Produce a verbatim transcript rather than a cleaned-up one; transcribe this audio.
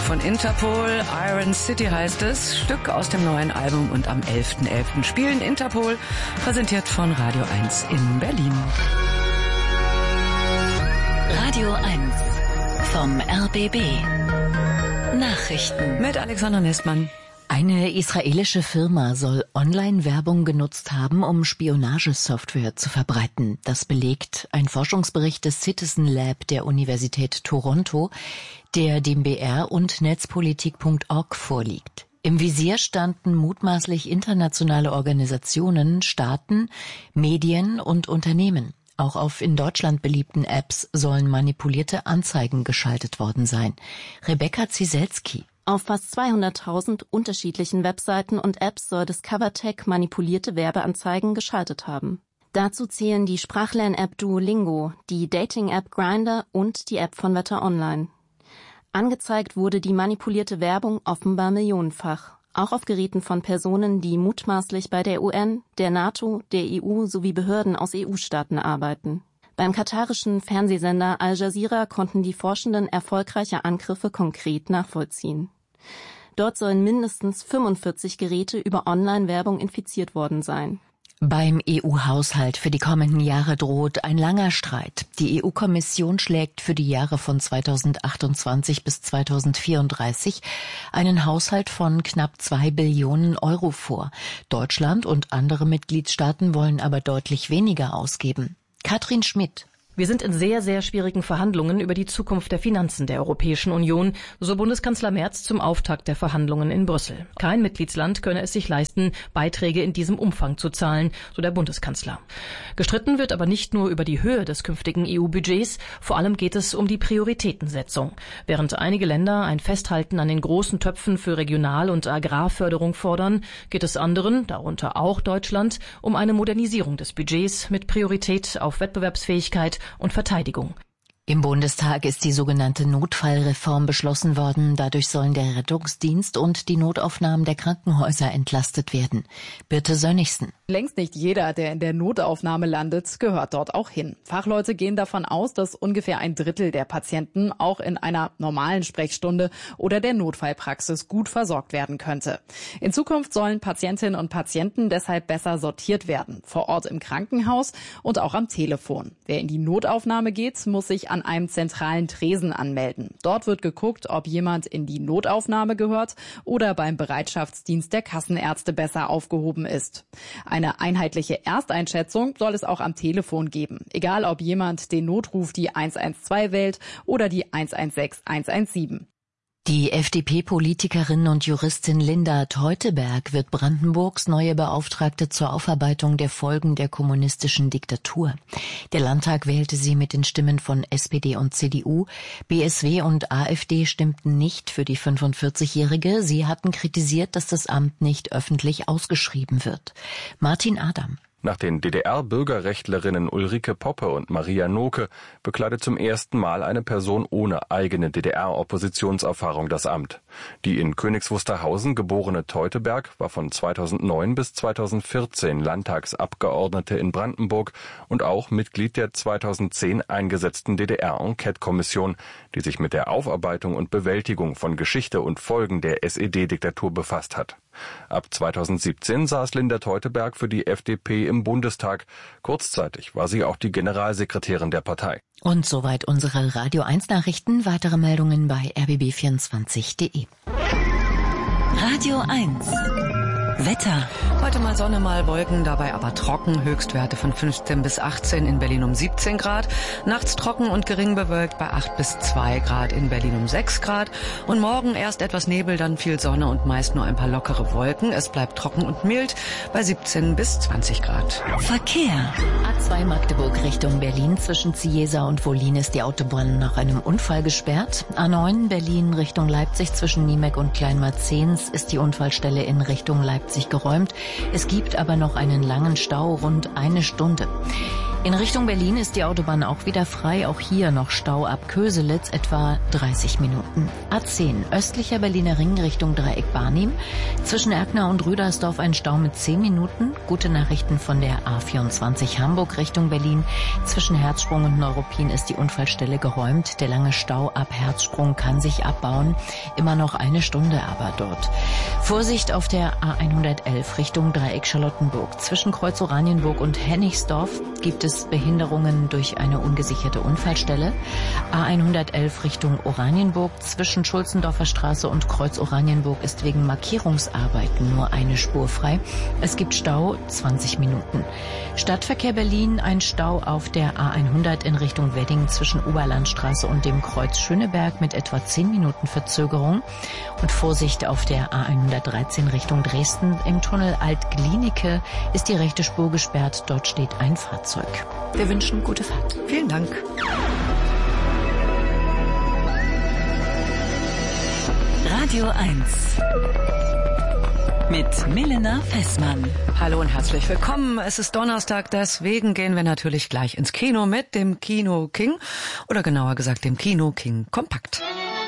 von Interpol. Iron City heißt es. Stück aus dem neuen Album und am elften elften spielen Interpol, präsentiert von Radio eins in Berlin. Radio eins vom R B B. Nachrichten mit Alexander Nestmann. Eine israelische Firma soll Online-Werbung genutzt haben, um Spionagesoftware zu verbreiten. Das belegt ein Forschungsbericht des Citizen Lab der Universität Toronto, der dem B R und netzpolitik punkt org vorliegt. Im Visier standen mutmaßlich internationale Organisationen, Staaten, Medien und Unternehmen. Auch auf in Deutschland beliebten Apps sollen manipulierte Anzeigen geschaltet worden sein. Rebecca Zieselski. Auf fast zweihunderttausend unterschiedlichen Webseiten und Apps soll Discovertech manipulierte Werbeanzeigen geschaltet haben. Dazu zählen die Sprachlern-App Duolingo, die Dating-App Grindr und die App von Wetter Online. Angezeigt wurde die manipulierte Werbung offenbar millionenfach, auch auf Geräten von Personen, die mutmaßlich bei der U N, der NATO, der E U sowie Behörden aus E U-Staaten arbeiten. Beim katarischen Fernsehsender Al Jazeera konnten die Forschenden erfolgreiche Angriffe konkret nachvollziehen. Dort sollen mindestens fünfundvierzig Geräte über Online-Werbung infiziert worden sein. Beim E U-Haushalt für die kommenden Jahre droht ein langer Streit. Die E U-Kommission schlägt für die Jahre von zweitausendachtundzwanzig bis zweitausendvierunddreißig einen Haushalt von knapp zwei Billionen Euro vor. Deutschland und andere Mitgliedstaaten wollen aber deutlich weniger ausgeben. Katrin Schmidt. Wir sind in sehr, sehr schwierigen Verhandlungen über die Zukunft der Finanzen der Europäischen Union, so Bundeskanzler Merz zum Auftakt der Verhandlungen in Brüssel. Kein Mitgliedsland könne es sich leisten, Beiträge in diesem Umfang zu zahlen, so der Bundeskanzler. Gestritten wird aber nicht nur über die Höhe des künftigen E U-Budgets, vor allem geht es um die Prioritätensetzung. Während einige Länder ein Festhalten an den großen Töpfen für Regional- und Agrarförderung fordern, geht es anderen, darunter auch Deutschland, um eine Modernisierung des Budgets mit Priorität auf Wettbewerbsfähigkeit und Verteidigung. Im Bundestag ist die sogenannte Notfallreform beschlossen worden. Dadurch sollen der Rettungsdienst und die Notaufnahmen der Krankenhäuser entlastet werden. Birte Sönnigsen. Längst nicht jeder, der in der Notaufnahme landet, gehört dort auch hin. Fachleute gehen davon aus, dass ungefähr ein Drittel der Patienten auch in einer normalen Sprechstunde oder der Notfallpraxis gut versorgt werden könnte. In Zukunft sollen Patientinnen und Patienten deshalb besser sortiert werden, vor Ort im Krankenhaus und auch am Telefon. Wer in die Notaufnahme geht, muss sich an einem zentralen Tresen anmelden. Dort wird geguckt, ob jemand in die Notaufnahme gehört oder beim Bereitschaftsdienst der Kassenärzte besser aufgehoben ist. Eine einheitliche Ersteinschätzung soll es auch am Telefon geben, egal ob jemand den Notruf die eins eins zwei wählt oder die eins eins sechs eins eins sieben. Die F D P-Politikerin und Juristin Linda Teuteberg wird Brandenburgs neue Beauftragte zur Aufarbeitung der Folgen der kommunistischen Diktatur. Der Landtag wählte sie mit den Stimmen von S P D und C D U. B S W und A f D stimmten nicht für die fünfundvierzigjährige. Sie hatten kritisiert, dass das Amt nicht öffentlich ausgeschrieben wird. Martin Adam. Nach den D D R-Bürgerrechtlerinnen Ulrike Poppe und Maria Noke bekleidet zum ersten Mal eine Person ohne eigene D D R-Oppositionserfahrung das Amt. Die in Königs Wusterhausen geborene Teuteberg war von zweitausendneun bis zweitausendvierzehn Landtagsabgeordnete in Brandenburg und auch Mitglied der zweitausendzehn eingesetzten D D R-Enquete-Kommission, die sich mit der Aufarbeitung und Bewältigung von Geschichte und Folgen der S E D-Diktatur befasst hat. Ab zweitausendsiebzehn saß Linda Teuteberg für die F D P im Bundestag. Kurzzeitig war sie auch die Generalsekretärin der Partei. Und soweit unsere Radio eins Nachrichten. Weitere Meldungen bei r b b vierundzwanzig punkt de. Radio eins Wetter. Heute mal Sonne, mal Wolken, dabei aber trocken. Höchstwerte von fünfzehn bis achtzehn, in Berlin um siebzehn Grad. Nachts trocken und gering bewölkt bei acht bis zwei Grad, in Berlin um sechs Grad. Und morgen erst etwas Nebel, dann viel Sonne und meist nur ein paar lockere Wolken. Es bleibt trocken und mild bei siebzehn bis zwanzig Grad. Verkehr. A zwei Magdeburg Richtung Berlin. Zwischen Ziesa und Wollin ist die Autobahn nach einem Unfall gesperrt. A neun Berlin Richtung Leipzig. Zwischen Niemek und Kleinmarzens ist die Unfallstelle in Richtung Leipzig geräumt. Es gibt aber noch einen langen Stau, rund eine Stunde. In Richtung Berlin ist die Autobahn auch wieder frei. Auch hier noch Stau ab Köselitz, etwa dreißig Minuten. A zehn, östlicher Berliner Ring Richtung Dreieck Barnim. Zwischen Erkner und Rüdersdorf ein Stau mit zehn Minuten. Gute Nachrichten von der A vierundzwanzig Hamburg Richtung Berlin. Zwischen Herzsprung und Neuruppin ist die Unfallstelle geräumt. Der lange Stau ab Herzsprung kann sich abbauen. Immer noch eine Stunde aber dort. Vorsicht auf der A hundertelf Richtung Dreieck Charlottenburg. Zwischen Kreuz Oranienburg und Hennigsdorf gibt es Behinderungen durch eine ungesicherte Unfallstelle. A hundertelf Richtung Oranienburg. Zwischen Schulzendorfer Straße und Kreuz Oranienburg ist wegen Markierungsarbeiten nur eine Spur frei. Es gibt Stau zwanzig Minuten. Stadtverkehr Berlin, ein Stau auf der A hundert in Richtung Wedding zwischen Oberlandstraße und dem Kreuz Schöneberg mit etwa zehn Minuten Verzögerung. Und Vorsicht auf der A hundertdreizehn Richtung Dresden. Im Tunnel Alt-Glienicke ist die rechte Spur gesperrt. Dort steht ein Fahrzeug. Wir wünschen gute Fahrt. Vielen Dank. Radio eins mit Milena Fessmann. Hallo und herzlich willkommen. Es ist Donnerstag, deswegen gehen wir natürlich gleich ins Kino mit dem Kino King oder genauer gesagt dem Kino King Kompakt.